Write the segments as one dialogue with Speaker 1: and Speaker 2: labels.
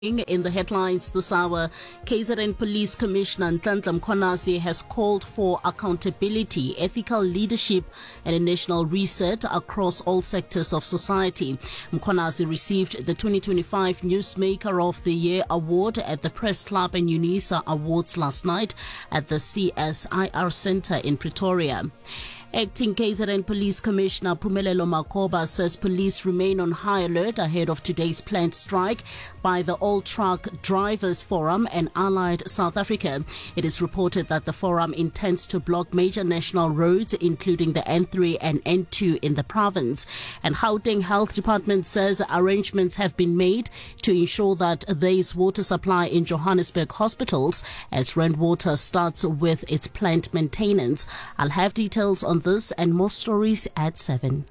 Speaker 1: In the headlines this hour, KZN Police Commissioner Nhlanhla Mkhwanazi has called for accountability, ethical leadership and a national reset across all sectors of society. Mkhwanazi received the 2025 Newsmaker of the Year award at the Press Club and UNISA Awards last night at the CSIR Centre in Pretoria. Acting KZN Police Commissioner Phumelelo Makhoba says police remain on high alert ahead of today's planned strike by the All Truck Drivers Forum and Allied South Africa. It is reported that the forum intends to block major national roads, including the N3 and N2 in the province. And Gauteng Health Department says arrangements have been made to ensure that there is water supply in Johannesburg hospitals as Randwater starts with its plant maintenance. I'll have details on this and more stories at 7.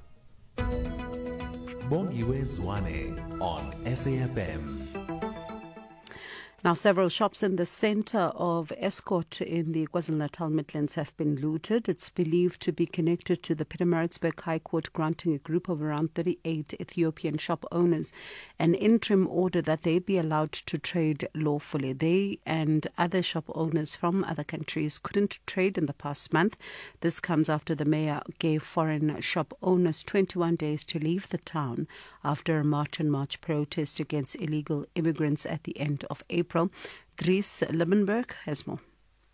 Speaker 2: Bongiwe Zwane on SAFM.
Speaker 3: Now, several shops in the centre of Escort in the KwaZulu-Natal Midlands have been looted. It's believed to be connected to the Pietermaritzburg High Court granting a group of around 38 Ethiopian shop owners an interim order that they be allowed to trade lawfully. They and other shop owners from other countries couldn't trade in the past month. This comes after the mayor gave foreign shop owners 21 days to leave the town after a March protest against illegal immigrants at the end of April. Dries Liebenberg has more.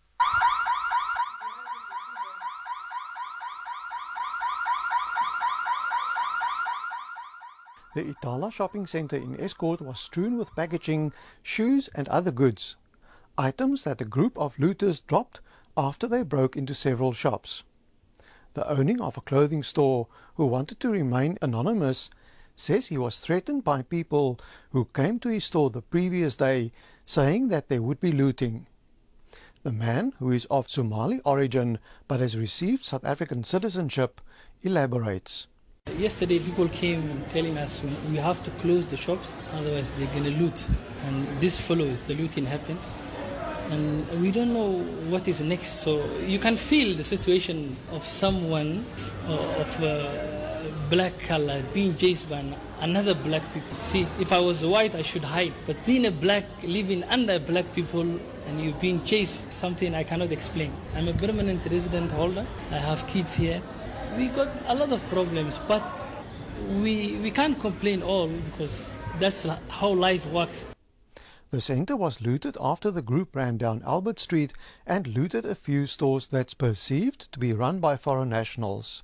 Speaker 4: The Itala shopping centre in Escort was strewn with packaging, shoes and other goods, items that a group of looters dropped after they broke into several shops. The owner of a clothing store, who wanted to remain anonymous, says he was threatened by people who came to his store the previous day saying that there would be looting. The man, who is of Somali origin but has received South African citizenship, elaborates.
Speaker 5: Yesterday people came telling us we have to close the shops, otherwise they're going to loot. And this follows, the looting happened. And we don't know what is next. So you can feel the situation of someone of black color being chased by another black people. See, if I was white, I should hide. But being a black, living under black people, and you being chased, something I cannot explain. I'm a permanent resident holder. I have kids here. We got a lot of problems, but we can't complain all because that's how life works.
Speaker 4: The centre was looted after the group ran down Albert Street and looted a few stores that's perceived to be run by foreign nationals.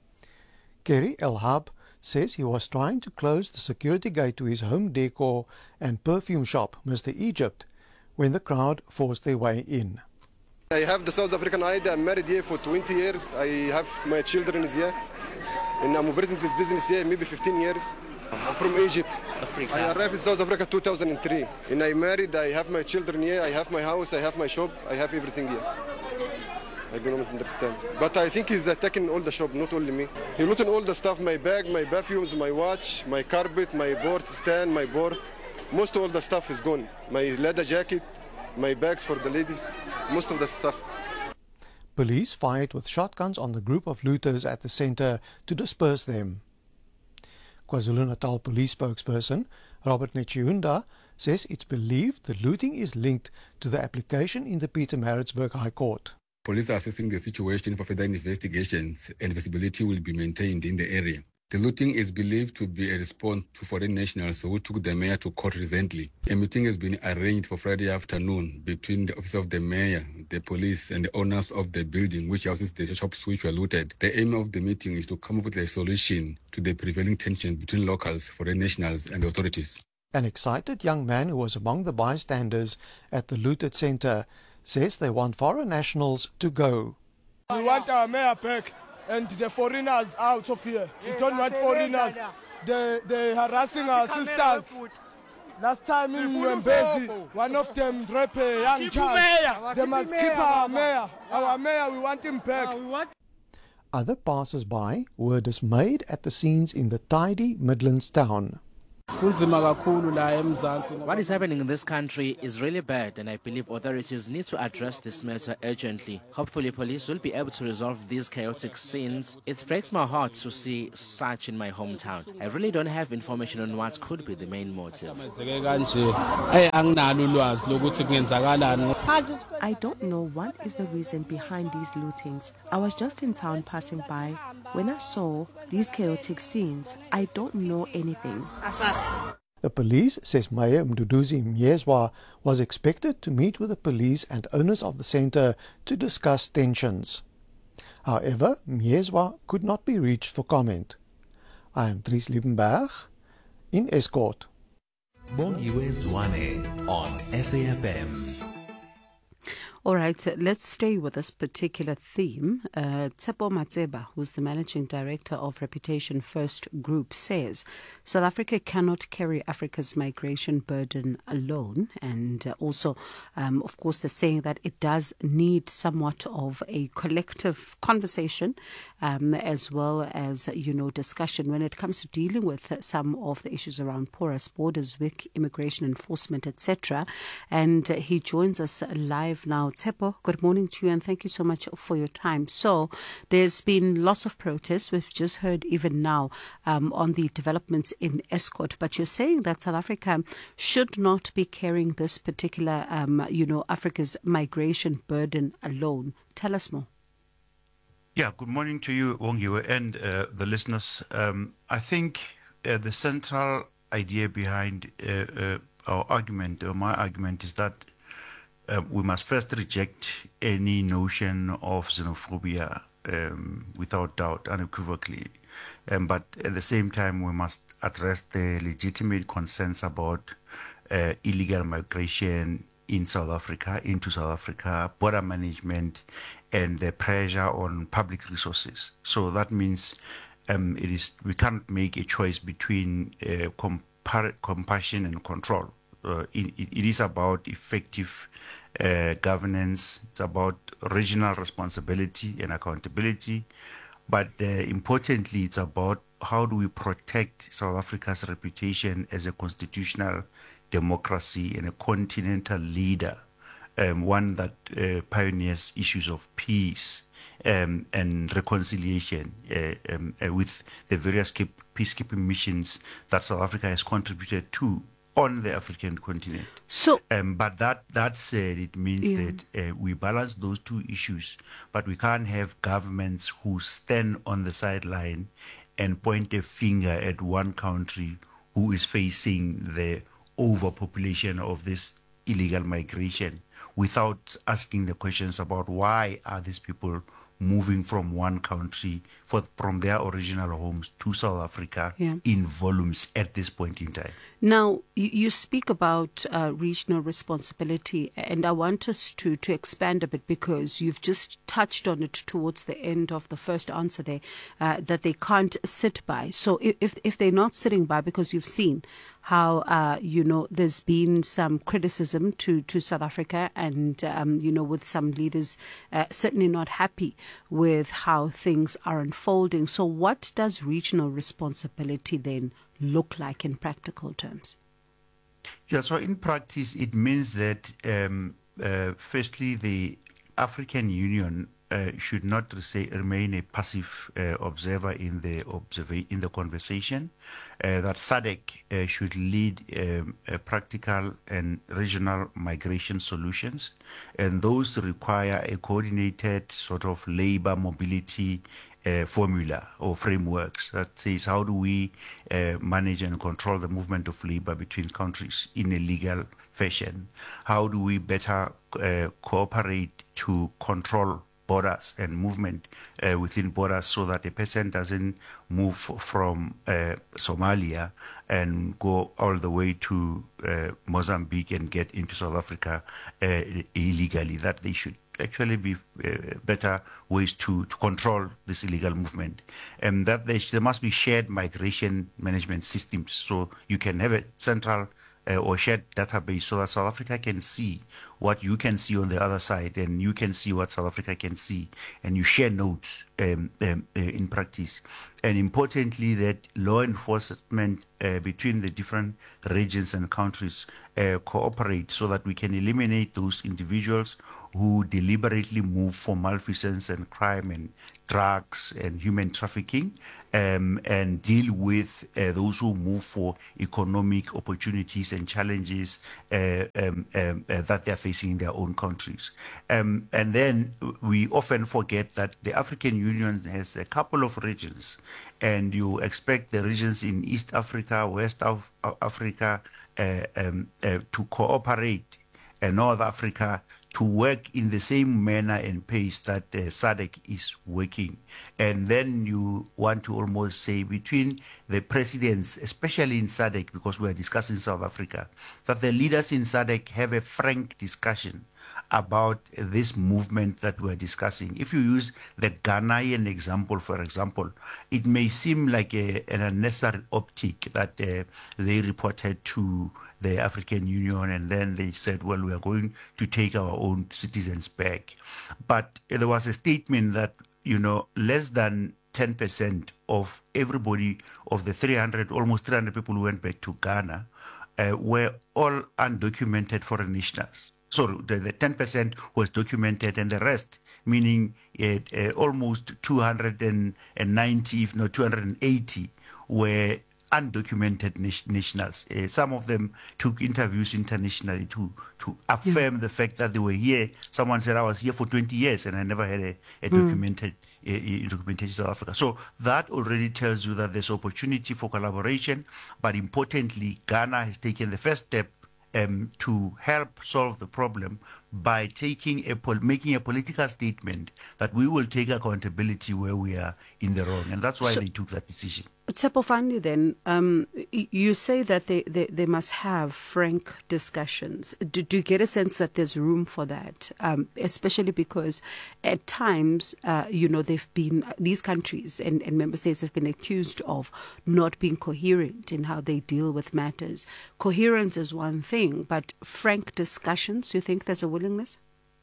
Speaker 4: Kerry El-Hab says he was trying to close the security gate to his home decor and perfume shop, Mr. Egypt, when the crowd forced their way in.
Speaker 6: I have the South African ID. I'm married here for 20 years. I have my children here. And I'm operating this business here maybe 15 years. I'm from Egypt. Africa. I arrived in South Africa 2003. And I married, I have my children here, I have my house, I have my shop, I have everything here. I don't understand. But I think he's attacking all the shop, not only me. He looting all the stuff, my bag, my perfumes, my watch, my carpet, my board stand, my board. Most of all the stuff is gone. My leather jacket, my bags for the ladies, most of the stuff.
Speaker 4: Police fired with shotguns on the group of looters at the centre to disperse them. KwaZulu-Natal police spokesperson Robert Nechiunda says it's believed the looting is linked to the application in the Pietermaritzburg High Court.
Speaker 7: Police are assessing the situation for further investigations and visibility will be maintained in the area. The looting is believed to be a response to foreign nationals who took the mayor to court recently. A meeting has been arranged for Friday afternoon between the office of the mayor, the police and the owners of the building which houses the shops which were looted. The aim of the meeting is to come up with a solution to the prevailing tension between locals, foreign nationals and the authorities.
Speaker 4: An excited young man who was among the bystanders at the looted centre says they want foreign nationals to go.
Speaker 8: We want our mayor back and the foreigners out of here. We don't want foreigners. They're harassing our sisters. Last time in Mbezi, one of them raped a young child. They must keep our mayor. Our mayor, we want him back.
Speaker 4: Other passers-by were dismayed at the scenes in the tidy Midlands town.
Speaker 9: What is happening in this country is really bad, and I believe authorities need to address this matter urgently. Hopefully police will be able to resolve these chaotic scenes. It breaks my heart to see such in my hometown. I really don't have information on what could be the main motive.
Speaker 10: I don't know what is the reason behind these lootings. I was just in town passing by. When I saw these chaotic scenes, I don't know anything.
Speaker 4: The police says Mayor Mduduzi Myezwa was expected to meet with the police and owners of the centre to discuss tensions. However, Myezwa could not be reached for comment. I am Dries Liebenberg in Escort.
Speaker 2: Bongiwe Zwane on SAFM.
Speaker 3: All right, let's stay with this particular theme. Tshepo Matseba, who's the managing director of Reputation First Group, says South Africa cannot carry Africa's migration burden alone. And also, of course, they're saying that it does need somewhat of a collective conversation as well as, discussion when it comes to dealing with some of the issues around porous borders, weak immigration enforcement, etc. And he joins us live now. Tshepo, good morning to you and thank you so much for your time. So there's been lots of protests. We've just heard even now on the developments in Escort, but you're saying that South Africa should not be carrying this particular, Africa's migration burden alone. Tell us more.
Speaker 11: Yeah, good morning to you, Bongiwe, and the listeners. I think the central idea behind our argument, or my argument, is that we must first reject any notion of xenophobia without doubt, unequivocally. But at the same time, we must address the legitimate concerns about illegal migration into South Africa, border management, and the pressure on public resources. So that means we can't make a choice between compassion and control. It is about effective governance. It's about regional responsibility and accountability. But importantly, it's about how do we protect South Africa's reputation as a constitutional democracy and a continental leader, one that pioneers issues of peace and reconciliation with the various peacekeeping missions that South Africa has contributed to on the African continent. So, but that said, it means that we balance those two issues, but we can't have governments who stand on the sideline and point a finger at one country who is facing the overpopulation of this illegal migration without asking the questions about why are these people moving from one country, from their original homes to South Africa in volumes at this point in time.
Speaker 3: Now, you speak about regional responsibility, and I want us to expand a bit because you've just touched on it towards the end of the first answer there, that they can't sit by. So if they're not sitting by, because you've seen how, there's been some criticism to South Africa and, with some leaders certainly not happy with how things are unfolding. So what does regional responsibility then look like in practical terms?
Speaker 11: Yeah, so in practice, it means that, firstly, the African Union should not remain a passive observer in the conversation. That SADC should lead practical and regional migration solutions, and those require a coordinated sort of labor mobility formula or frameworks that says how do we manage and control the movement of labor between countries in a legal fashion? How do we better cooperate to control borders and movement within borders so that a person doesn't move from Somalia and go all the way to Mozambique and get into South Africa illegally? That they should actually be better ways to control this illegal movement, and that there must be shared migration management systems, so you can have a central or shared database so that South Africa can see what you can see on the other side, and you can see what South Africa can see, and you share notes in practice. And importantly, that law enforcement between the different regions and countries cooperate so that we can eliminate those individuals who deliberately move for malfeasance and crime and drugs and human trafficking, and deal with those who move for economic opportunities and challenges that they're facing in their own countries. And then we often forget that the African Union has a couple of regions, and you expect the regions in East Africa, West Africa to cooperate, and North Africa to work in the same manner and pace that SADC is working. And then you want to almost say between the presidents, especially in SADC, because we are discussing South Africa, that the leaders in SADC have a frank discussion about this movement that we're discussing. If you use the Ghanaian example, for example, it may seem like an unnecessary optic that they reported to the African Union, and then they said, well, we are going to take our own citizens back. But there was a statement that, less than 10% of everybody, of the almost 300 people who went back to Ghana, were all undocumented foreign nationals. So the 10% was documented, and the rest, meaning almost 290, if not 280, were undocumented nationals. Some of them took interviews internationally to affirm the fact that they were here. Someone said, I was here for 20 years and I never had a documented documentation in South Africa. So that already tells you that there's opportunity for collaboration, but importantly, Ghana has taken the first step to help solve the problem by making a political statement that we will take accountability where we are in the wrong. And that's why they took that decision.
Speaker 3: Tsepo Fani, then, you say that they must have frank discussions. Do you get a sense that there's room for that? Especially because at times, these countries and member states have been accused of not being coherent in how they deal with matters. Coherence is one thing, but frank discussions, you think there's a willingness?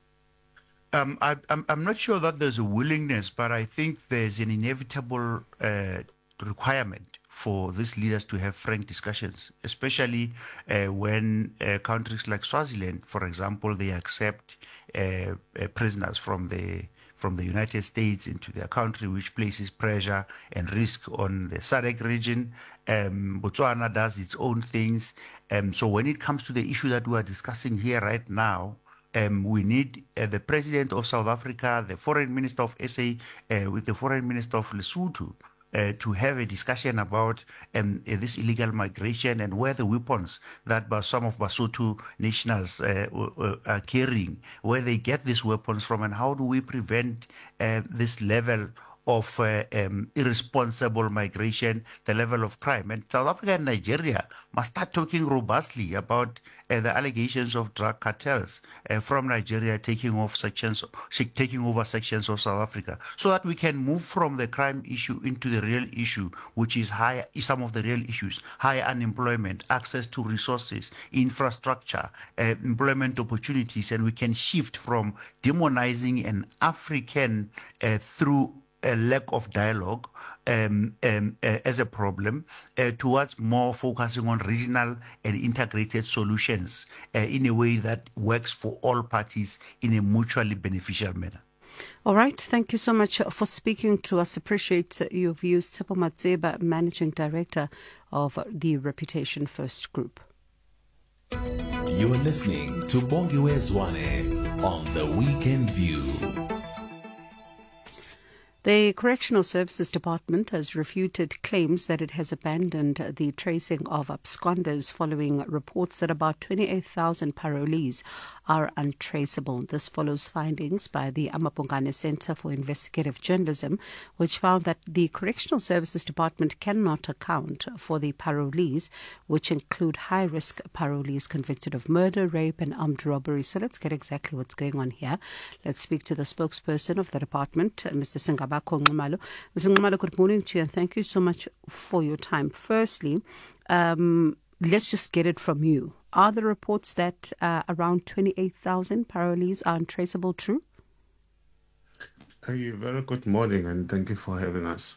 Speaker 11: I'm not sure that there's a willingness, but I think there's an inevitable requirement for these leaders to have frank discussions, especially when countries like Swaziland, for example, they accept prisoners from the United States into their country, which places pressure and risk on the SADC region. Botswana does its own things. So when it comes to the issue that we are discussing here right now, we need the president of South Africa, the foreign minister of SA, with the foreign minister of Lesotho, to have a discussion about this illegal migration and where the weapons that some of Basotho nationals are carrying, where they get these weapons from, and how do we prevent this level of irresponsible migration, the level of crime. And South Africa and Nigeria must start talking robustly about the allegations of drug cartels from Nigeria taking over sections of South Africa, so that we can move from the crime issue into the real issue, which is some of the real issues: high unemployment, access to resources, infrastructure, employment opportunities, and we can shift from demonizing an African through a lack of dialogue as a problem towards more focusing on regional and integrated solutions in a way that works for all parties in a mutually beneficial manner.
Speaker 3: All right. Thank you so much for speaking to us. Appreciate your views. Tsepo Matseba, Managing Director of the Reputation First Group.
Speaker 2: You are listening to Bongiwe Zwane on The Weekend View.
Speaker 3: The Correctional Services Department has refuted claims that it has abandoned the tracing of absconders following reports that about 28,000 parolees are untraceable. This follows findings by the Amapongane Center for Investigative Journalism, which found that the Correctional Services Department cannot account for the parolees, which include high-risk parolees convicted of murder, rape, and armed robbery. So let's get exactly what's going on here. Let's speak to the spokesperson of the department, Mr. Singabako Nxumalo. Mr. Nxumalo, good morning to you, and thank you so much for your time. Firstly, let's just get it from you. Are the reports that around 28,000 parolees are untraceable true?
Speaker 12: Hey, very good morning, and thank you for having us.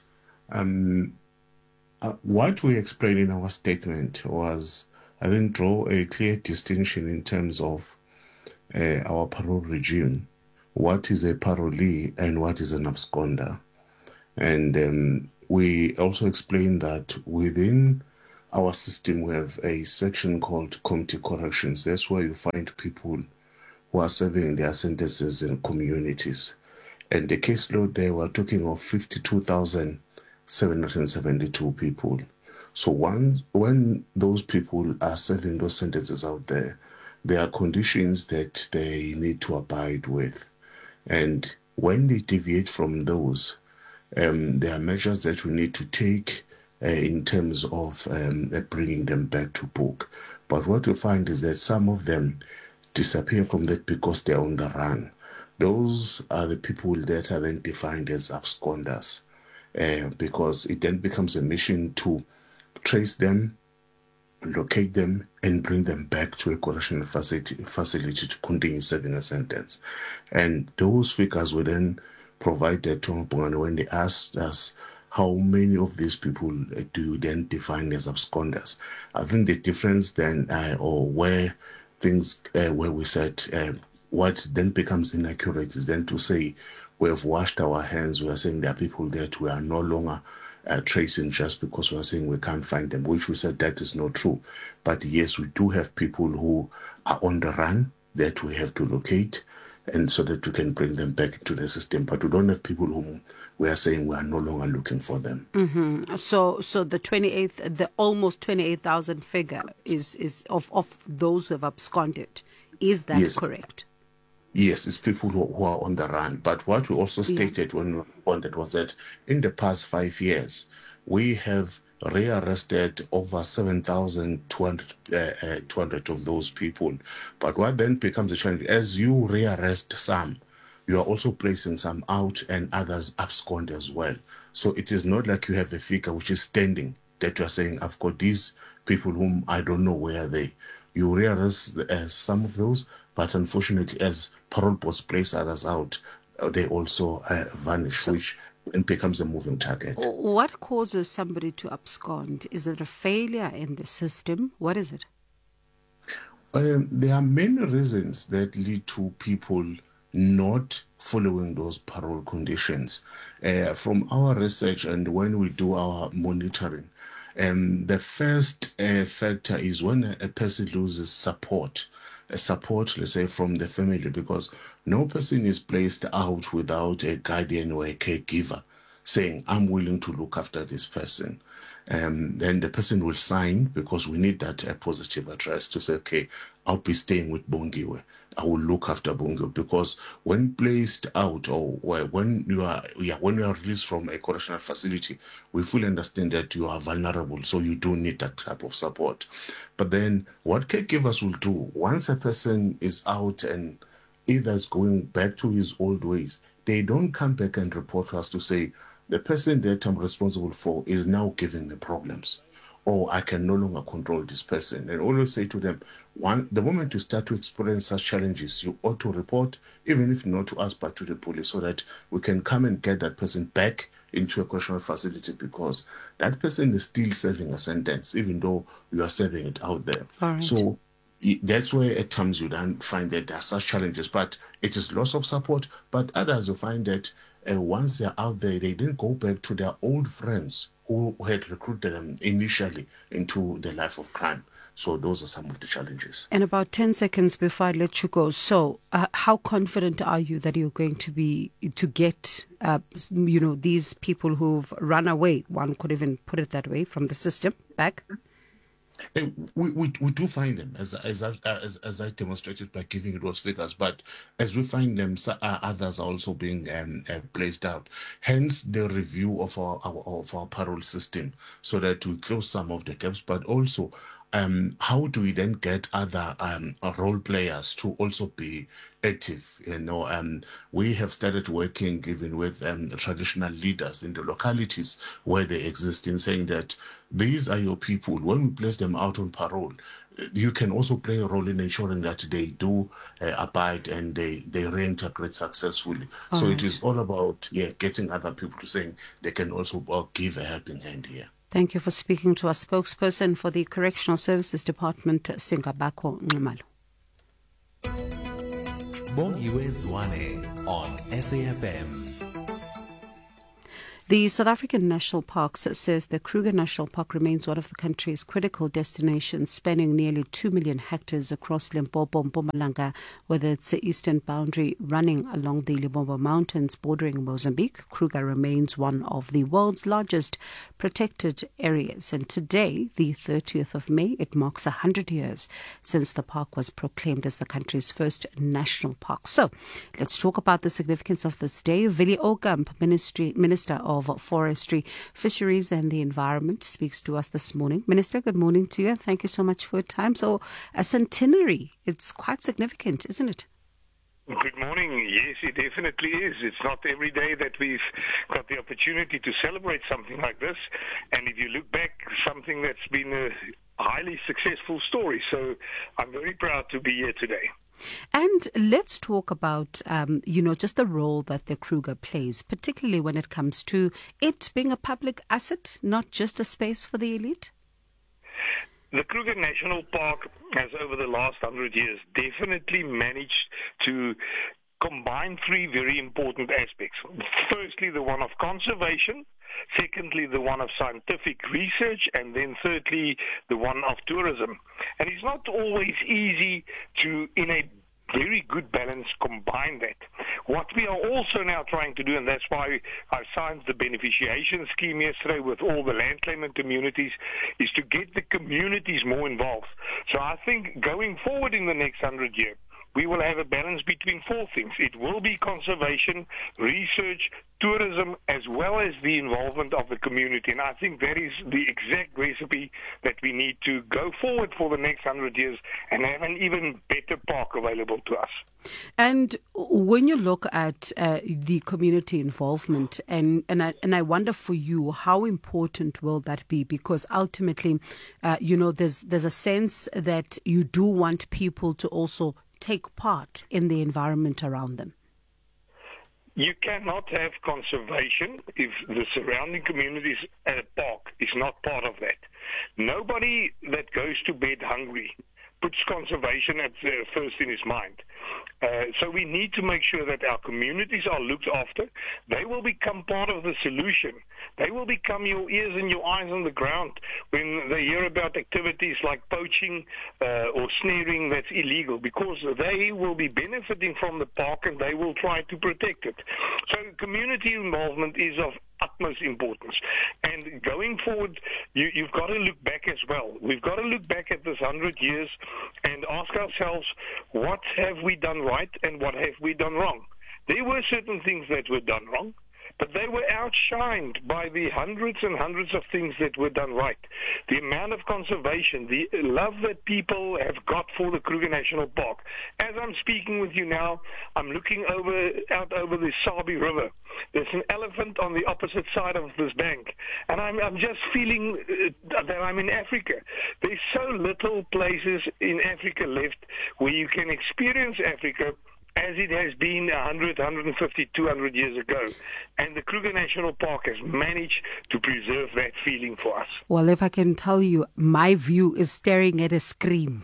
Speaker 12: What we explained in our statement was, I think, draw a clear distinction in terms of our parole regime. What is a parolee and what is an absconder? And we also explained that within our system we have a section called community corrections. That's where you find people who are serving their sentences in communities. And the caseload there, we're talking of 52,772 people. So when those people are serving those sentences out there, there are conditions that they need to abide with. And when they deviate from those, there are measures that we need to take in terms of bringing them back to book. But what we find is that some of them disappear from that because they're on the run. Those are the people that are then defined as absconders, because it then becomes a mission to trace them, locate them, and bring them back to a correctional facility to continue serving a sentence. And those figures were then provided to Mpongane when they asked us how many of these people do you then define as absconders. I think the difference then, or where things, where we said, what then becomes inaccurate is then to say we have washed our hands. We are saying there are people that we are no longer tracing just because we are saying we can't find them, which we said that is not true. But yes, we do have people who are on the run that we have to locate, and so that we can bring them back into the system. But we don't have people whom we are saying we are no longer looking for them.
Speaker 3: Mm-hmm. So the almost 28,000 figure is of those who have absconded. Is that correct?
Speaker 12: Yes, it's people who are on the run. But what we also stated when we responded was that in the past 5 years, we have rearrested over 7,200 of those people. But what then becomes a challenge, as you rearrest some, you are also placing some out and others abscond as well. So it is not like you have a figure which is standing that you are saying, I've got these people whom I don't know where they. You rearrest some of those, but unfortunately, as parole boards place others out, they also vanish, which then becomes a moving target.
Speaker 3: What causes somebody to abscond? Is it a failure in the system? What is it?
Speaker 12: There are many reasons that lead to people not following those parole conditions. From our research and when we do our monitoring, the first factor is when a person loses support, let's say, from the family, because no person is placed out without a guardian or a caregiver saying, I'm willing to look after this person. Then the person will sign, because we need that positive address to say, okay, I'll be staying with Bongiwe. I will look after Bongiwe, because when placed out or when you are released from a correctional facility, we fully understand that you are vulnerable, so you do need that type of support. But then what caregivers will do once a person is out and either is going back to his old ways, they don't come back and report to us to say, the person that I'm responsible for is now giving me problems, or I can no longer control this person. And always say to them, the moment you start to experience such challenges, you ought to report, even if not to us, but to the police, so that we can come and get that person back into a correctional facility, because that person is still serving a sentence, even though you are serving it out there.
Speaker 3: Right.
Speaker 12: So that's where at times you then find that there are such challenges, but it is loss of support. But others you find that once they're out there, they then go back to their old friends who had recruited them initially into the life of crime. So those are some of the challenges.
Speaker 3: And about 10 seconds before I let you go, so how confident are you that you're going to get these people who've run away, one could even put it that way, from the system back?
Speaker 12: We do find them, as I demonstrated by giving those figures, but as we find them, others are also being placed out. Hence the review of our parole system, so that we close some of the gaps, but also how do we then get other role players to also be active? We have started working even with traditional leaders in the localities where they exist, in saying that these are your people. When we place them out on parole, you can also play a role in ensuring that they do abide and they reintegrate successfully. So it is all about getting other people to saying they can also give a helping hand here.
Speaker 3: Thank you for speaking to our spokesperson for the Correctional Services Department, Singabako Nxumalo.
Speaker 2: Bongiwe Zwane on SAFM.
Speaker 3: The South African National Parks says the Kruger National Park remains one of the country's critical destinations, spanning nearly 2 million hectares across Limpopo and Mpumalanga, with its eastern boundary running along the Limpopo Mountains bordering Mozambique. Kruger remains one of the world's largest protected areas. And today, the 30th of May, it marks 100 years since the park was proclaimed as the country's first national park. So let's talk about the significance of this day. Willie Okamp, Minister of Forestry, Fisheries and the Environment, speaks to us this morning. Minister, good morning to you and thank you so much for your time. So a centenary, it's quite significant, isn't it?
Speaker 13: Good morning. Yes, it definitely is. It's not every day that we've got the opportunity to celebrate something like this. And if you look back, something that's been a highly successful story. So I'm very proud to be here today.
Speaker 3: And let's talk about, just the role that the Kruger plays, particularly when it comes to it being a public asset, not just a space for the elite.
Speaker 13: The Kruger National Park has, over the last 100 years, definitely managed to combine three very important aspects. Firstly, the one of conservation. Secondly, the one of scientific research. And then thirdly, the one of tourism. And it's not always easy to, in a very good balance, combine that. What we are also now trying to do, and that's why I signed the beneficiation scheme yesterday with all the land claimant communities, is to get the communities more involved. So I think going forward in the next 100 years, we will have a balance between four things. It will be conservation, research, tourism, as well as the involvement of the community. And I think that is the exact recipe that we need to go forward for the next 100 years and have an even better park available to us.
Speaker 3: And when you look at the community involvement, and I wonder for you, how important will that be? Because ultimately, there's a sense that you do want people to also take part in the environment around them.
Speaker 13: You cannot have conservation if the surrounding communities at a park is not part of that. Nobody that goes to bed hungry puts conservation at first in his mind. So we need to make sure that our communities are looked after. They will become part of the solution. They will become your ears and your eyes on the ground when they hear about activities like poaching or snaring that's illegal, because they will be benefiting from the park and they will try to protect it. So community involvement is of utmost importance. And going forward, you've got to look back as well. We've got to look back at this 100 years and ask ourselves, what have we done right and what have we done wrong? There were certain things that were done wrong, but they were outshined by the hundreds and hundreds of things that were done right. The amount of conservation, the love that people have got for the Kruger National Park. As I'm speaking with you now, I'm looking out over the Sabi River. There's an elephant on the opposite side of this bank, and I'm just feeling that I'm in Africa. There's so little places in Africa left where you can experience Africa as it has been 100, 150, 200 years ago. And the Kruger National Park has managed to preserve that feeling for us.
Speaker 3: Well, if I can tell you, my view is staring at a screen.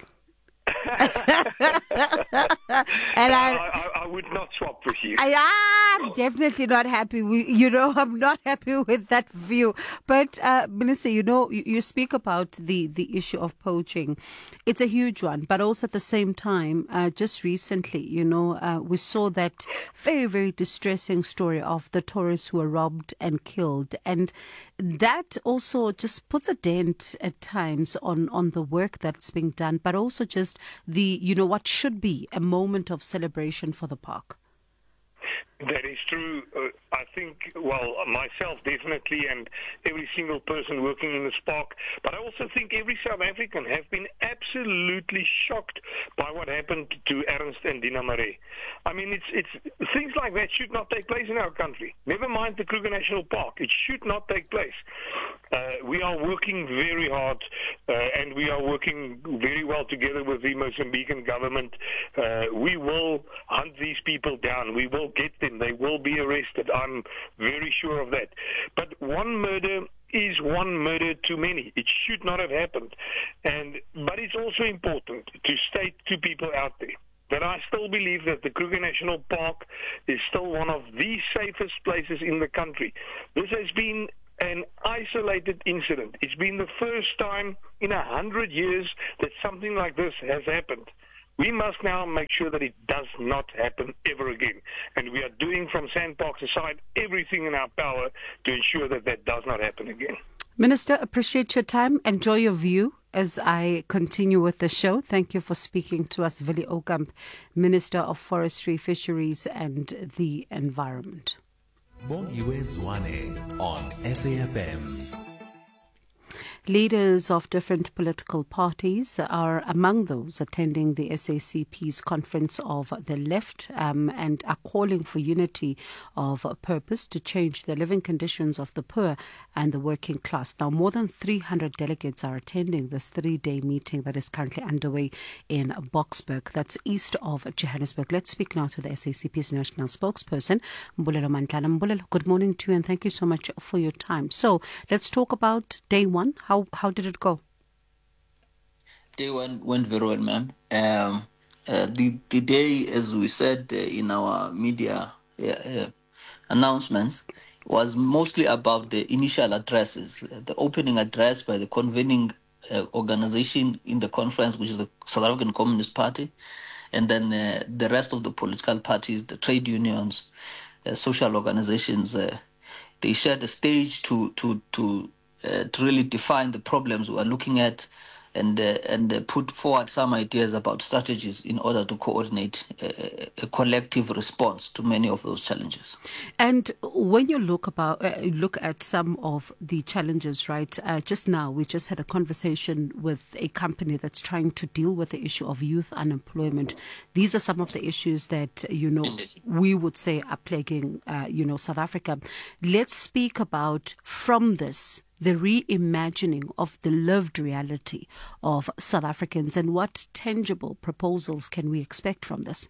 Speaker 13: And I would not swap with you.
Speaker 3: I'm definitely not happy. I'm not happy with that view. But Minister, you speak about the issue of poaching. It's a huge one, but also at the same time, just recently, we saw that very, very distressing story of the tourists who were robbed and killed, and that also just puts a dent at times on the work that's being done, but also just the what should be a moment of celebration for the park.
Speaker 13: That is true. I think, well, myself definitely, and every single person working in the Spark, but I also think every South African have been absolutely shocked by what happened to Ernst and Dina Maree. I mean, it's things like that should not take place in our country. Never mind the Kruger National Park. It should not take place. We are working very hard, and we are working very well together with the Mozambican government. We will hunt these people down. We will get them. They will be arrested. I'm very sure of that. But one murder is one murder too many. It should not have happened. But it's also important to state to people out there that I still believe that the Kruger National Park is still one of the safest places in the country. This has been an isolated incident. It's been the first time in 100 years that something like this has happened. We must now make sure that it does not happen ever again. And we are doing from SANParks aside everything in our power to ensure that that does not happen again.
Speaker 3: Minister, appreciate your time. Enjoy your view as I continue with the show. Thank you for speaking to us, Willie Oukamp, Minister of Forestry, Fisheries and the Environment.
Speaker 2: Bongiwe Zwane on SAFM.
Speaker 3: Leaders of different political parties are among those attending the SACP's Conference of the Left and are calling for unity of purpose to change the living conditions of the poor and the working class. Now, more than 300 delegates are attending this 3-day meeting that is currently underway in Boksburg. That's east of Johannesburg. Let's speak now to the SACP's national spokesperson, Mbulelo Mantlana. Mbulelo, good morning to you and thank you so much for your time. So let's talk about day one. How did it go?
Speaker 14: Day one went very well, ma'am. The day, as we said in our media announcements, was mostly about the initial addresses, the opening address by the convening organization in the conference, which is the South African Communist Party, and then the rest of the political parties, the trade unions, social organizations. They shared the stage to really define the problems we are looking at and put forward some ideas about strategies in order to coordinate a collective response to many of those challenges.
Speaker 3: And when you look at some of the challenges, right, just now we just had a conversation with a company that's trying to deal with the issue of youth unemployment. These are some of the issues that, we would say are plaguing, South Africa. Let's speak about from this, the reimagining of the lived reality of South Africans and what tangible proposals can we expect from this?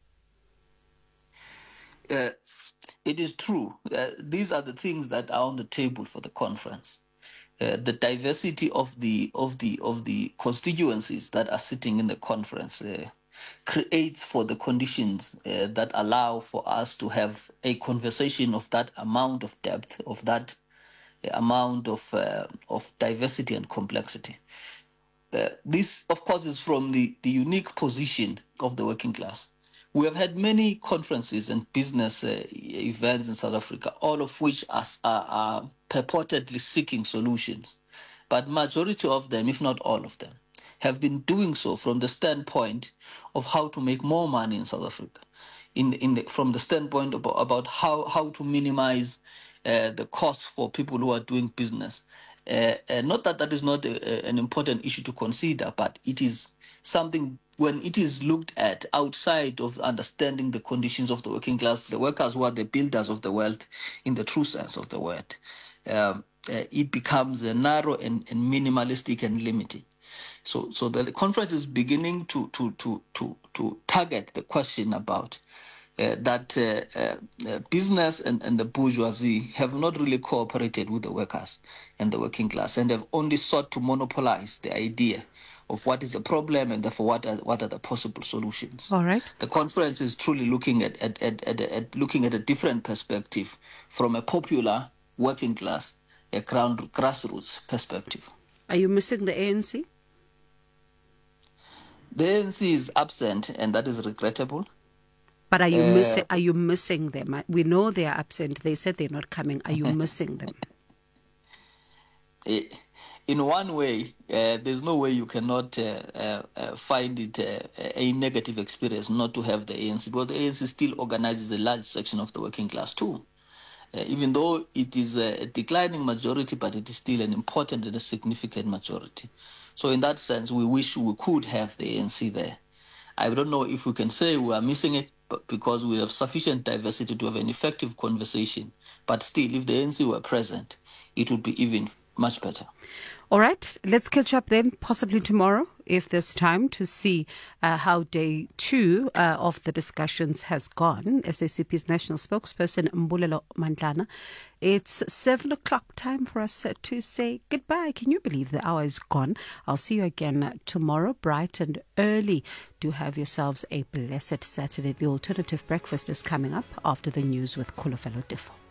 Speaker 14: It is true. These are the things that are on the table for the conference. The diversity of the constituencies that are sitting in the conference creates for the conditions that allow for us to have a conversation of that amount of depth, of that amount of diversity and complexity. This, of course, is from the unique position of the working class. We have had many conferences and business events in South Africa, all of which are purportedly seeking solutions. But majority of them, if not all of them, have been doing so from the standpoint of how to make more money in South Africa, from the standpoint about how to minimize the cost for people who are doing business. Not that is not an important issue to consider, but it is something when it is looked at outside of understanding the conditions of the working class, the workers who are the builders of the wealth in the true sense of the word, it becomes narrow and minimalistic and limiting. So the conference is beginning to target the question about that business and the bourgeoisie have not really cooperated with the workers and the working class, and have only sought to monopolize the idea of what is the problem and therefore what are the possible solutions.
Speaker 3: All right.
Speaker 14: The conference is truly looking at a different perspective from a popular working class, a grassroots perspective.
Speaker 3: Are you missing the ANC?
Speaker 14: The ANC is absent, and that is regrettable.
Speaker 3: But are you missing them? We know they are absent. They said they're not coming. Are you missing them?
Speaker 14: In one way, there's no way you cannot find it a negative experience not to have the ANC, because the ANC still organizes a large section of the working class too. even though it is a declining majority, but it is still an important and a significant majority. So in that sense, we wish we could have the ANC there. I don't know if we can say we are missing it, but because we have sufficient diversity to have an effective conversation. But still, if the ANC were present, it would be even much better.
Speaker 3: All right, let's catch up then, possibly tomorrow, if there's time, to see how day 2 of the discussions has gone. SACP's national spokesperson, Mbulelo Mandlana. It's 7 o'clock, time for us to say goodbye. Can you believe the hour is gone? I'll see you again tomorrow, bright and early. Do have yourselves a blessed Saturday. The Alternative Breakfast is coming up after the news with Khulofelo Defo.